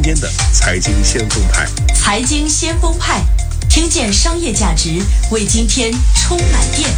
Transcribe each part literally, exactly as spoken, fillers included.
天的财经先锋派。 财经先锋派，听见商业价值，为今天充满电。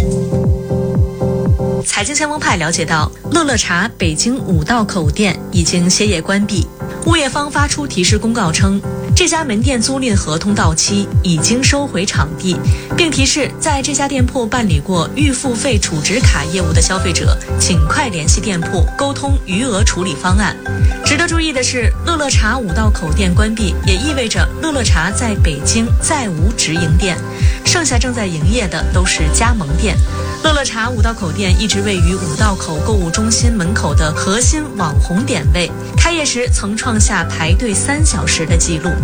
财经先锋派了解到，乐乐茶北京五道口店已经歇业关闭，物业方发出提示公告称，这家门店租赁合同到期，已经收回场地，并提示在这家店铺办理过预付费储值卡业务的消费者，尽快联系店铺沟通余额处理方案。值得注意的是，乐乐茶五道口店关闭，也意味着乐乐茶在北京再无直营店，剩下正在营业的都是加盟店。乐乐茶五道口店一直位于五道口购物中心门口的核心网红点位，开业时曾创下排队三小时的记录。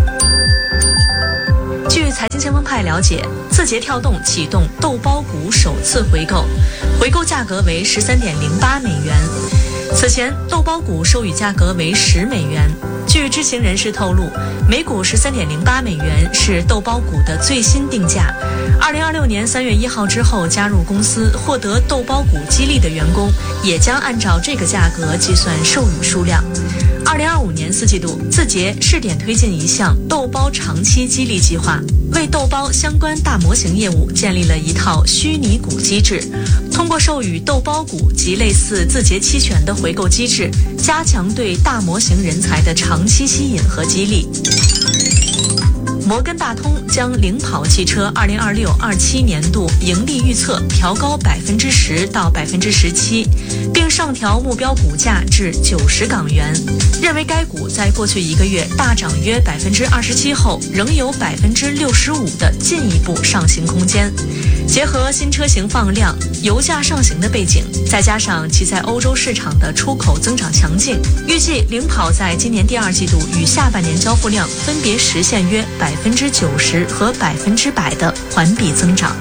据财经先锋派了解，字节跳动启动豆包股首次回购，回购价格为十三点零八美元。此前豆包股收予价格为十美元。据知情人士透露，每股十三点零八美元是豆包股的最新定价。二零二六年三月一号之后加入公司获得豆包股激励的员工，也将按照这个价格计算授予数量。二零二五年四季度，字节试点推进一项豆包长期激励计划，为豆包相关大模型业务建立了一套虚拟股机制，通过授予豆包股及类似字节期权的回购机制，加强对大模型人才的长期吸引和激励。摩根大通将领跑汽车二零二六二七年度盈利预测调高百分之十到百分之十七，并上调目标股价至九十港元，认为该股在过去一个月大涨约百分之二十七后，仍有百分之六十五的进一步上行空间。结合新车型放量、油价上行的背景，再加上其在欧洲市场的出口增长强劲，预计领跑在今年第二季度与下半年交付量分别实现约百分之九十和百分之百的环比增长。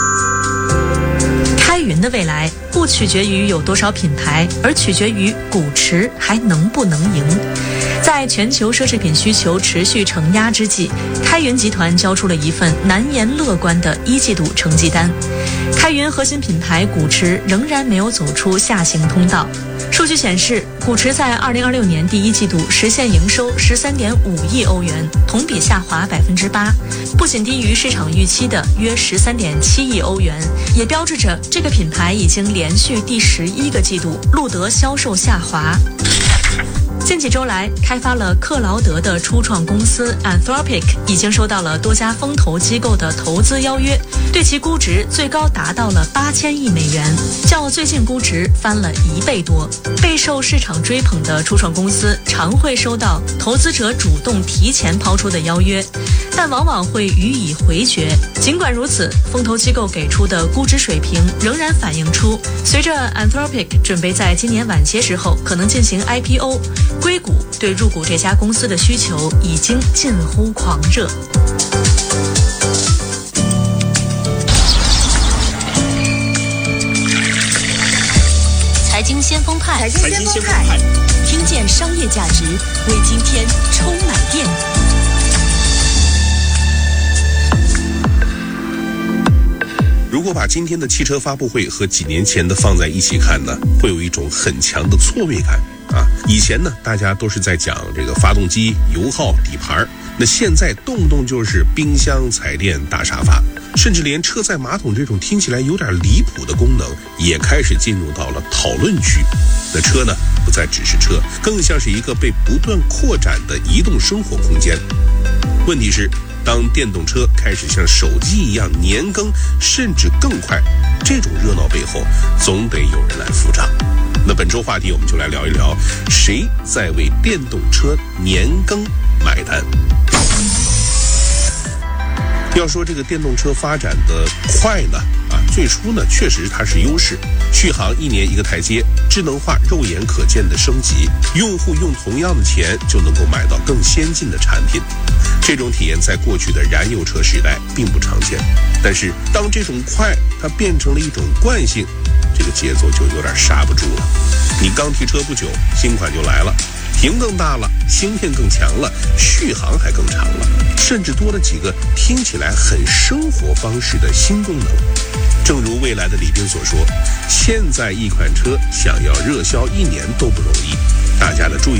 开云的未来不取决于有多少品牌，而取决于股池还能不能赢。在全球奢侈品需求持续承压之际，开云集团交出了一份难言乐观的一季度成绩单。开云核心品牌股池仍然没有走出下行通道。数据显示，股池在二零二六年第一季度实现营收十三点五亿欧元，同比下滑百分之八，不仅低于市场预期的约十三点七亿欧元，也标志着这个品牌已经连续第十一个季度录得销售下滑。近几周来，开发了克劳德的初创公司 Anthropic 已经收到了多家风投机构的投资邀约，对其估值最高达到了八千亿美元，较最近估值翻了一倍多。备受市场追捧的初创公司常会收到投资者主动提前抛出的邀约，但往往会予以回绝。尽管如此，风投机构给出的估值水平仍然反映出，随着 Anthropic 准备在今年晚些时候可能进行 I P O，硅谷对入股这家公司的需求已经近乎狂热。 财经先锋派， 财经先锋派， 听见商业价值，为今天充满电。 如果把今天的汽车发布会和几年前的放在一起看呢，会有一种很强的错位感啊！以前呢，大家都是在讲这个发动机、油耗、底盘，那现在动不动就是冰箱、彩电、大沙发，甚至连车载马桶这种听起来有点离谱的功能，也开始进入到了讨论区。那车呢，不再只是车，更像是一个被不断扩展的移动生活空间。问题是，当电动车开始像手机一样年更，甚至更快，这种热闹背后总得有人来付账。那本周话题我们就来聊一聊，谁在为电动车年更买单。要说这个电动车发展的快呢，啊，最初呢确实它是优势，续航一年一个台阶，智能化肉眼可见的升级，用户用同样的钱就能够买到更先进的产品。这种体验在过去的燃油车时代并不常见，但是当这种快它变成了一种惯性，这个节奏就有点刹不住了。你刚提车不久，新款就来了，屏更大了，芯片更强了，续航还更长了，甚至多了几个听起来很生活方式的新功能。正如未来的李斌所说，现在一款车想要热销一年都不容易，大家的注意力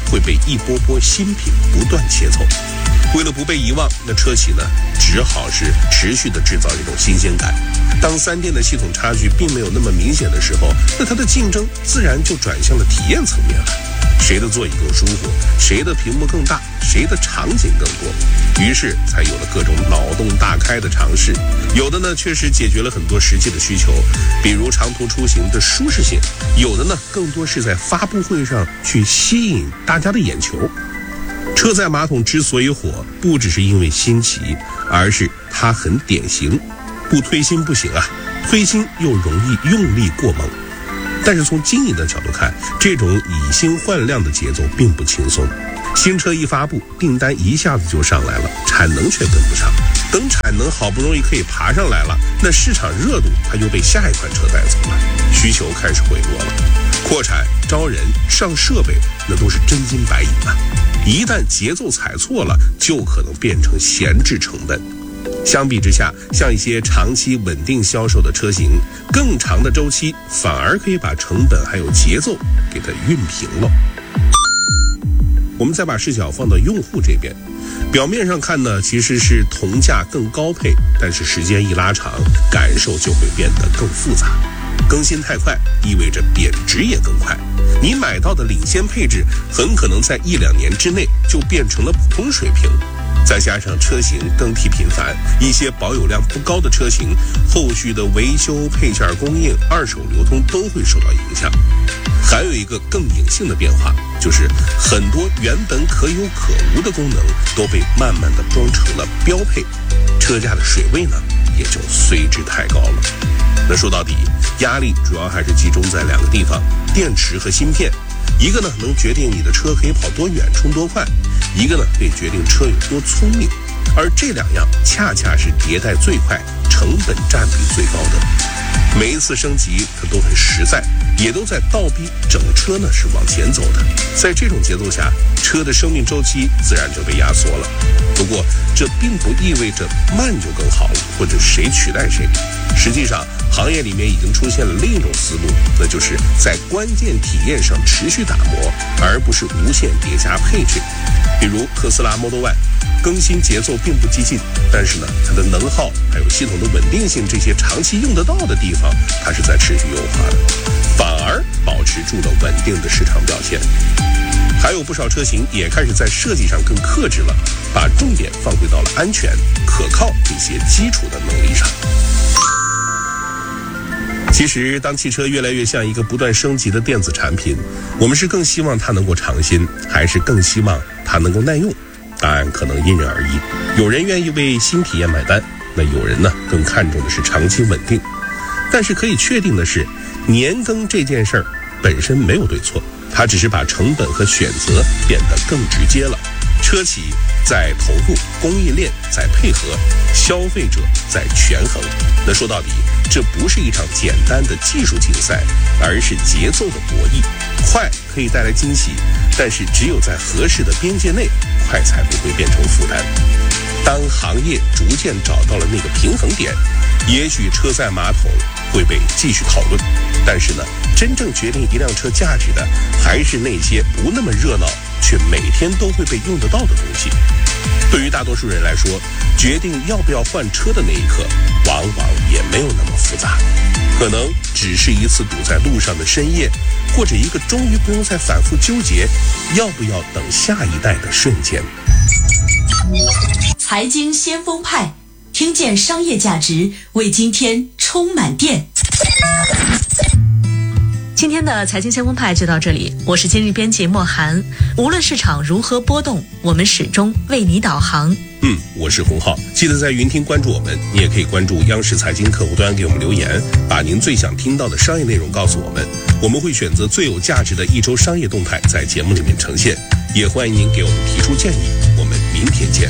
会被一波波新品不断切走。为了不被遗忘，那车企呢只好是持续的制造这种新鲜感。当三电的系统差距并没有那么明显的时候，那它的竞争自然就转向了体验层面了。谁的座椅更舒服，谁的屏幕更大，谁的场景更多，于是才有了各种脑洞大开的尝试。有的呢确实解决了很多实际的需求，比如长途出行的舒适性；有的呢更多是在发布会上去吸引大家的眼球。车载马桶之所以火，不只是因为新奇，而是它很典型。不推新不行啊，推新又容易用力过猛。但是从经营的角度看，这种以新换量的节奏并不轻松。新车一发布，订单一下子就上来了，产能却跟不上。等产能好不容易可以爬上来了，那市场热度它又被下一款车带走了，需求开始回落了。扩产、招人、上设备，那都是真金白银啊！一旦节奏踩错了，就可能变成闲置成本。相比之下，像一些长期稳定销售的车型，更长的周期反而可以把成本还有节奏给它熨平了。我们再把视角放到用户这边，表面上看呢，其实是同价更高配，但是时间一拉长，感受就会变得更复杂。更新太快，意味着贬值也更快。你买到的领先配置，很可能在一两年之内就变成了普通水平。再加上车型更替频繁，一些保有量不高的车型，后续的维修、配件供应、二手流通都会受到影响。还有一个更隐性的变化，就是很多原本可有可无的功能都被慢慢的装成了标配，车价的水位呢也就随之太高了。那说到底，压力主要还是集中在两个地方：电池和芯片。一个呢能决定你的车可以跑多远、充多快，一个呢可以决定车有多聪明。而这两样恰恰是迭代最快、成本占比最高的。每一次升级它都很实在，也都在倒逼整车呢是往前走的。在这种节奏下，车的生命周期自然就被压缩了。不过这并不意味着慢就更好了，或者谁取代谁。实际上行业里面已经出现了另一种思路，那就是在关键体验上持续打磨，而不是无限叠加配置。比如特斯拉 Model Y 更新节奏并不激进，但是呢它的能耗还有系统的稳定性这些长期用得到的地方，它是在持续优化的，反而保持住了稳定的市场表现。还有不少车型也开始在设计上更克制了，把重点放回到了安全、可靠这些基础的能力上。其实当汽车越来越像一个不断升级的电子产品，我们是更希望它能够长新，还是更希望它能够耐用？答案可能因人而异。有人愿意为新体验买单，那有人呢更看重的是长期稳定。但是可以确定的是，年更这件事儿本身没有对错，它只是把成本和选择变得更直接了。车企在投入，供应链在配合，消费者在权衡。那说到底，这不是一场简单的技术竞赛，而是节奏的博弈。快可以带来惊喜，但是只有在合适的边界内，快才不会变成负担。当行业逐渐找到了那个平衡点，也许车载马桶会被继续讨论，但是呢，真正决定一辆车价值的，还是那些不那么热闹却每天都会被用得到的东西。对于大多数人来说，决定要不要换车的那一刻，往往也没有那么复杂，可能只是一次堵在路上的深夜，或者一个终于不用再反复纠结要不要等下一代的瞬间。 财经先锋派，听见商业价值，为今天充满电。 今天的财经先锋派就到这里，我是今日编辑莫涵。无论市场如何波动，我们始终为你导航。 嗯，我是洪浩，记得在云听关注我们，你也可以关注央视财经客户端给我们留言，把您最想听到的商业内容告诉我们，我们会选择最有价值的一周商业动态在节目里面呈现，也欢迎您给我们提出建议。我们明天见。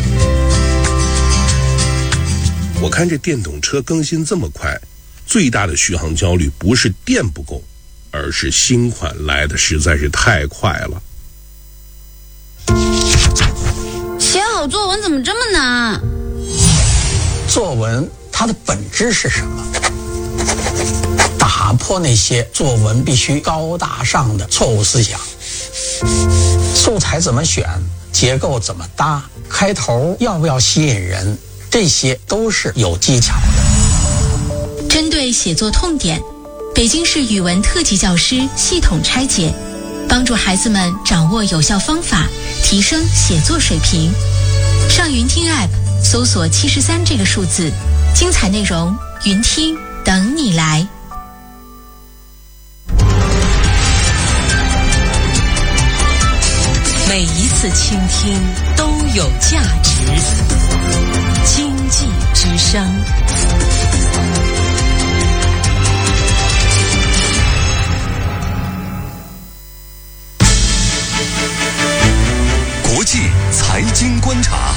我看这电动车更新这么快，最大的续航焦虑不是电不够，而是新款来的实在是太快了。 写好作文怎么这么难？ 作文它的本质是什么？打破那些作文必须高大上的错误思想， 素材怎么选，结构怎么搭，开头要不要吸引人，这些都是有技巧的。 针对写作痛点，北京市语文特级教师系统拆解，帮助孩子们掌握有效方法，提升写作水平。上云听 App 搜索七十三这个数字，精彩内容云听等你来。 每一次倾听都有价值。经济之声。 国际财经观察。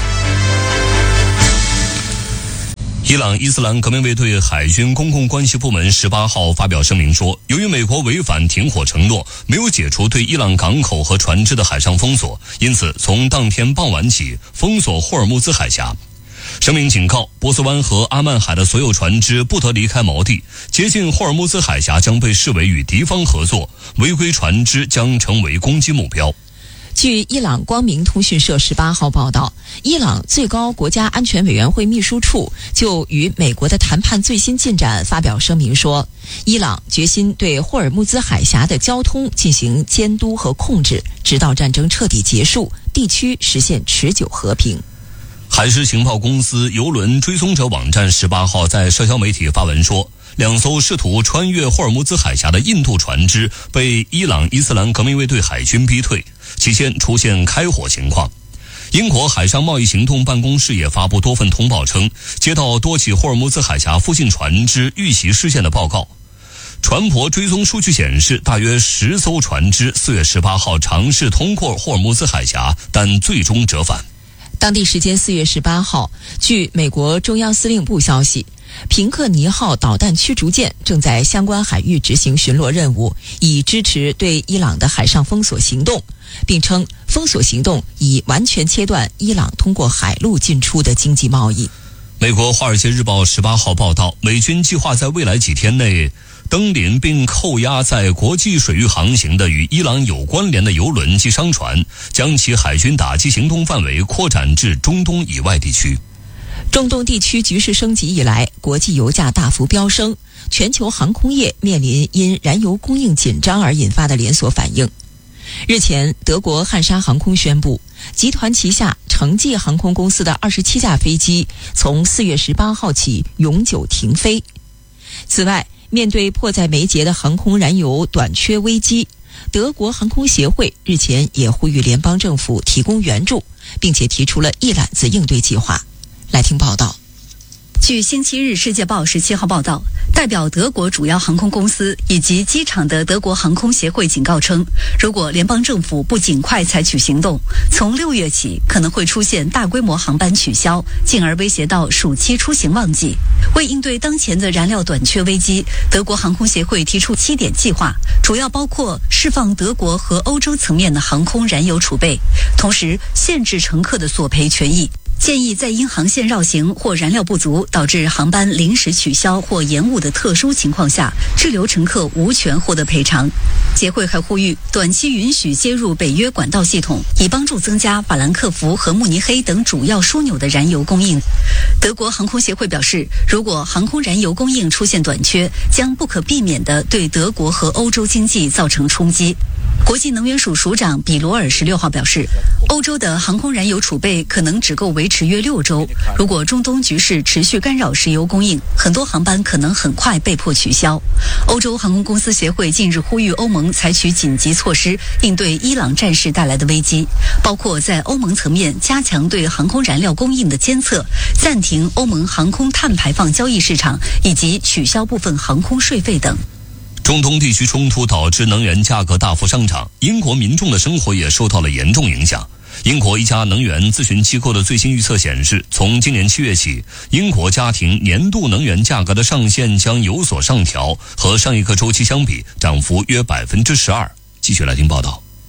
伊朗伊斯兰革命卫队海军公共关系部门十八号发表声明说，由于美国违反停火承诺，没有解除对伊朗港口和船只的海上封锁，因此从当天傍晚起封锁霍尔木兹海峡。声明警告，波斯湾和阿曼海的所有船只不得离开锚地，接近霍尔木兹海峡将被视为与敌方合作，违规船只将成为攻击目标。 据伊朗光明通讯社十八号报道，伊朗最高国家安全委员会秘书处就与美国的谈判最新进展发表声明说，伊朗决心对霍尔木兹海峡的交通进行监督和控制，直到战争彻底结束，地区实现持久和平。 海事情报公司邮轮追踪者网站十八号在社交媒体发文说，两艘试图穿越霍尔木兹海峡的印度船只被伊朗伊斯兰革命卫队海军逼退，期间出现开火情况。英国海上贸易行动办公室也发布多份通报称，接到多起霍尔木兹海峡附近船只遇袭事件的报告。船舶追踪数据显示，大约十艘船只四月十八号尝试通过霍尔木兹海峡，但最终折返。 当地时间四月十八号，据美国中央司令部消息，平克尼号导弹驱逐舰正在相关海域执行巡逻任务，以支持对伊朗的海上封锁行动，并称封锁行动已完全切断伊朗通过海路进出的经济贸易。 美国《华尔街日报》十八号报道，美军计划在未来几天内登临并扣押在国际水域航行的与伊朗有关联的油轮及商船，将其海军打击行动范围扩展至中东以外地区。 中东地区局势升级以来，国际油价大幅飙升，全球航空业面临因燃油供应紧张而引发的连锁反应。日前，德国汉莎航空宣布，集团旗下城际航空公司的二十七架飞机从四月十八号起永久停飞。此外，面对迫在眉睫的航空燃油短缺危机，德国航空协会日前也呼吁联邦政府提供援助，并且提出了一揽子应对计划。来听报道。 据星期日世界报十七号报道，代表德国主要航空公司以及机场的德国航空协会警告称，如果联邦政府不尽快采取行动，从六月起可能会出现大规模航班取消，进而威胁到暑期出行旺季。为应对当前的燃料短缺危机，德国航空协会提出七点计划，主要包括释放德国和欧洲层面的航空燃油储备，同时限制乘客的索赔权益。建议在因航线绕行或燃料不足导致航班临时取消或延误的特殊情况下，滞留乘客无权获得赔偿。协会还呼吁短期允许接入北约管道系统，以帮助增加法兰克福和慕尼黑等主要枢纽的燃油供应。德国航空协会表示，如果航空燃油供应出现短缺，将不可避免地对德国和欧洲经济造成冲击。国际能源署署长比罗尔十六号表示，欧洲的航空燃油储备可能只够维持约六周。如果中东局势持续干扰石油供应，很多航班可能很快被迫取消。欧洲航空公司协会近日呼吁欧盟采取紧急措施，应对伊朗战事带来的危机，包括在欧盟层面加强对航空燃料供应的监测，暂停欧盟航空碳排放交易市场，以及取消部分航空税费等。 中东地区冲突导致能源价格大幅上涨，英国民众的生活也受到了严重影响。英国一家能源咨询机构的最新预测显示，从今年七月起，英国家庭年度能源价格的上限将有所上调，和上一个周期相比，涨幅约百分之十二。继续来听报道。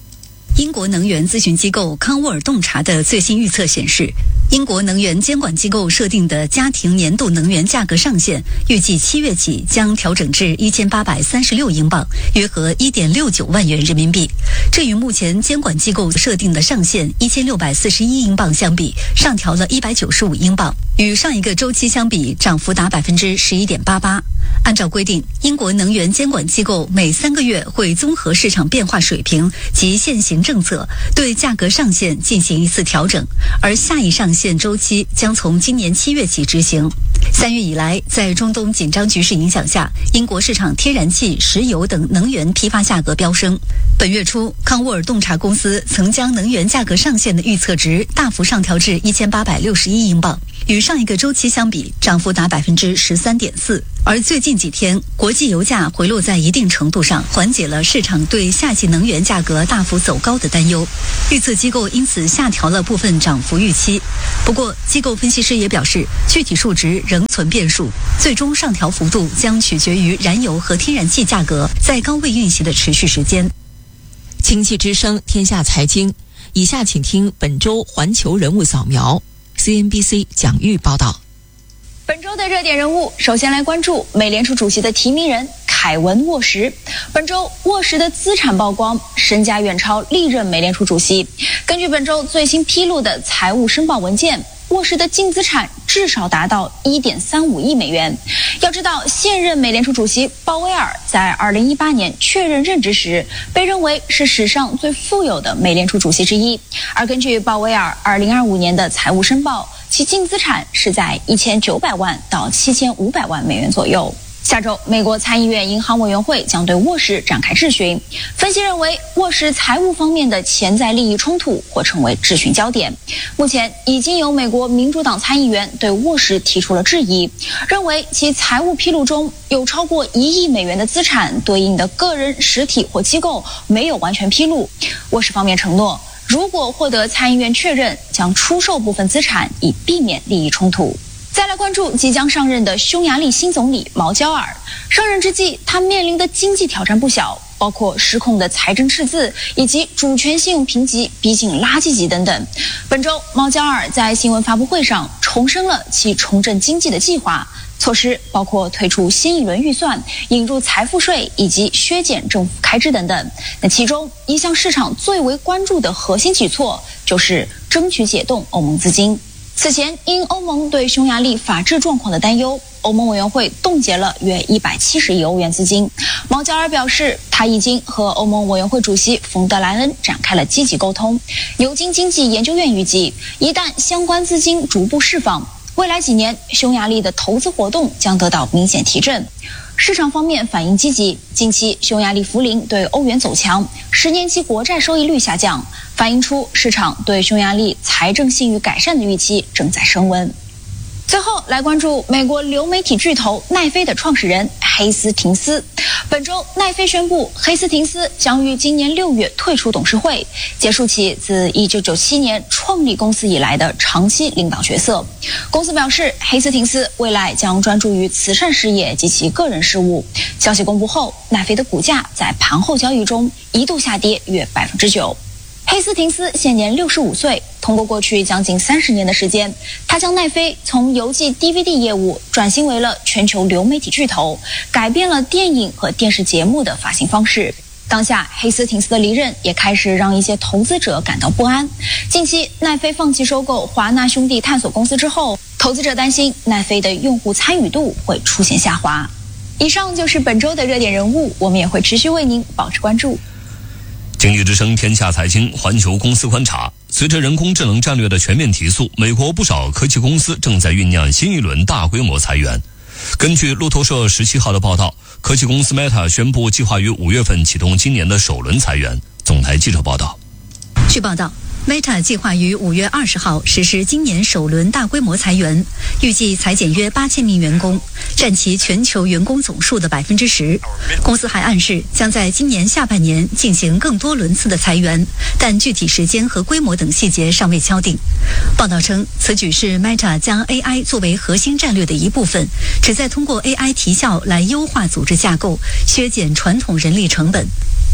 英国能源咨询机构康沃尔洞察的最新预测显示，英国能源监管机构设定的家庭年度能源价格上限，预计七月起将调整至一千八百三十六英镑，约合一点六九万元人民币。这与目前监管机构设定的上限一千六百四十一英镑相比，上调了一百九十五英镑，与上一个周期相比，涨幅达百分之十一点八八。按照规定，英国能源监管机构每三个月会综合市场变化水平及现行政策，对价格上限进行一次调整，而下一上限周期将从今年七月起执行。三月以来，在中东紧张局势影响下，英国市场天然气、石油等能源批发价格飙升。本月初，康沃尔洞察公司曾将能源价格上限的预测值大幅上调至一千八百六十一英镑，与上一个周期相比，涨幅达百分之十三点四。而最近几天，国际油价回落在一定程度上缓解了市场对夏季能源价格大幅走高的担忧，预测机构因此下调了部分涨幅预期。不过，机构分析师也表示，具体数值仍存变数，最终上调幅度将取决于燃油和天然气价格在高位运行的持续时间。 经济之声天下财经，以下请听本周环球人物扫描。C N B C 蒋玉报道。 本周的热点人物，首先来关注美联储主席的提名人凯文·沃什。本周沃什的资产曝光，身家远超历任美联储主席。根据本周最新披露的财务申报文件，沃什的净资产至少达到 一点三五亿美元。要知道，现任美联储主席鲍威尔在二零一八年确认任职时，被认为是史上最富有的美联储主席之一。而根据鲍威尔二零二五年的财务申报，其净资产是在一千九百万到七千五百万美元左右。下周，美国参议院银行委员会将对沃什展开质询。分析认为，沃什财务方面的潜在利益冲突或成为质询焦点。目前，已经有美国民主党参议员对沃什提出了质疑，认为其财务披露中有超过一亿美元的资产对应的个人、实体或机构没有完全披露。沃什方面承诺，如果获得参议院确认，将出售部分资产，以避免利益冲突。再来关注即将上任的匈牙利新总理毛焦尔。上任之际，他面临的经济挑战不小，包括失控的财政赤字以及主权信用评级逼近垃圾级等等。本周，毛焦尔在新闻发布会上重申了其重振经济的计划，措施包括推出新一轮预算、引入财富税以及削减政府开支等等。那其中一项市场最为关注的核心举措就是争取解冻欧盟资金。此前，因欧盟对匈牙利法治状况的担忧，欧盟委员会冻结了约一百七十亿欧元资金。毛焦尔表示，他已经和欧盟委员会主席冯德莱恩展开了积极沟通。牛津经济研究院预计，一旦相关资金逐步释放，未来几年匈牙利的投资活动将得到明显提振。市场方面反应积极，近期匈牙利福林对欧元走强，十年期国债收益率下降，反映出市场对匈牙利财政信誉改善的预期正在升温。最后来关注美国流媒体巨头奈飞的创始人黑斯廷斯。本周，奈飞宣布，黑斯廷斯将于今年六月退出董事会，结束其自一九九七年创立公司以来的长期领导角色。公司表示，黑斯廷斯未来将专注于慈善事业及其个人事务。消息公布后，奈飞的股价在盘后交易中一度下跌约百分之九。黑斯廷斯现年六十五岁，通过过去将近三十年的时间，他将奈飞从邮寄 D V D 业务转型为了全球流媒体巨头，改变了电影和电视节目的发行方式。当下，黑斯廷斯的离任也开始让一些投资者感到不安。近期，奈飞放弃收购华纳兄弟探索公司之后，投资者担心奈飞的用户参与度会出现下滑。以上就是本周的热点人物，我们也会持续为您保持关注。 经济之声天下财经环球公司观察，随着人工智能战略的全面提速，美国不少科技公司正在酝酿新一轮大规模裁员。根据路透社十七号的报道，科技公司 Meta 宣布计划于五月份启动今年的首轮裁员。总台记者报道。 据报道，Meta 计划于五月二十号实施今年首轮大规模裁员，预计裁减约八千名员工，占其全球员工总数的百分之十。公司还暗示将在今年下半年进行更多轮次的裁员，但具体时间和规模等细节尚未敲定。报道称，此举是 Meta 将 A I 作为核心战略的一部分，旨在通过 A I 提效来优化组织架构，削减传统人力成本。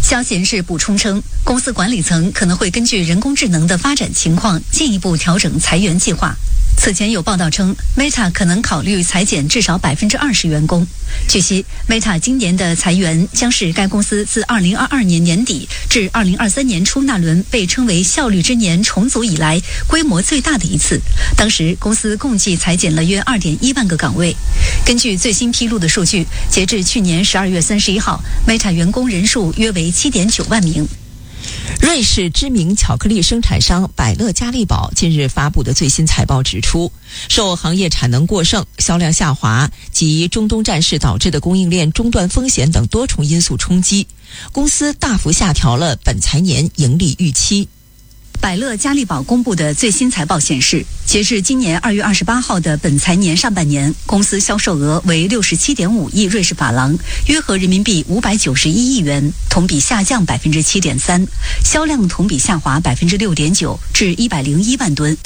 消息人士补充称，公司管理层可能会根据人工智能的发展情况进一步调整裁员计划。此前有报道称 ，Meta 可能考虑裁减至少百分之二十员工。据悉 ，Meta 今年的裁员将是该公司自二零二二年年底至二零二三年初那轮被称为“效率之年”重组以来规模最大的一次。当时公司共计裁减了约二点一万个岗位。根据最新披露的数据，截至去年十二月三十一号 ，Meta 员工人数约为七点九万名。 瑞士知名巧克力生产商百乐嘉利宝近日发布的最新财报指出，受行业产能过剩、销量下滑及中东战事导致的供应链中断风险等多重因素冲击，公司大幅下调了本财年盈利预期。 百乐嘉利宝公布的最新财报显示，截至今年二月二十八号的本财年上半年，公司销售额为六十七点五亿瑞士法郎，约合人民币五百九十一亿元，同比下降百分之七点三，销量同比下滑百分之六点九，至一百零一万吨。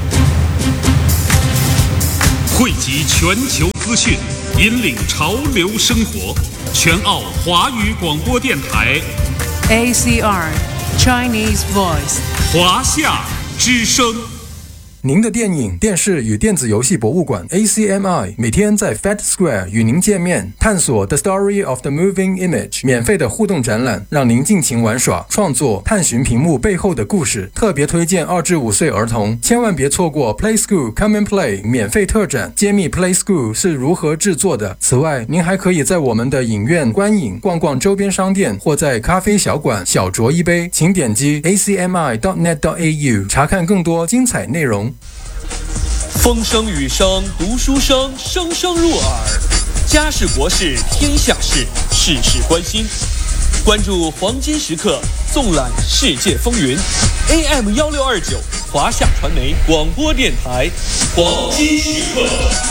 汇集全球资讯，引领潮流生活，全澳华语广播电台 A C R Chinese Voice 华夏之声。 您的电影、电视与电子游戏博物馆 A C M I 每天在 Fat Square 与您见面，探索 The Story of the Moving Image 免费的互动展览，让您尽情玩耍、创作，探寻屏幕背后的故事。特别推荐二至五岁儿童，千万别错过 Play School Come and Play 免费特展，揭秘 Play School 是如何制作的。此外，您还可以在我们的影院观影、逛逛周边商店，或在咖啡小馆小酌一杯。请点击 A C M I dot net dot A U 查看更多精彩内容。 风声雨声读书声，声声入耳。家事国事天下事，事事关心。关注黄金时刻，纵览世界风云。A M 幺六二九华夏传媒广播电台，黄金时刻。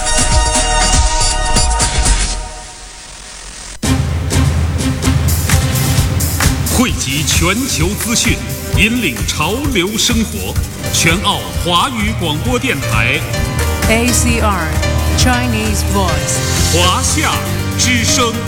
汇集全球资讯，引领潮流生活。全澳华语广播电台 A C R Chinese Voice 华夏之声。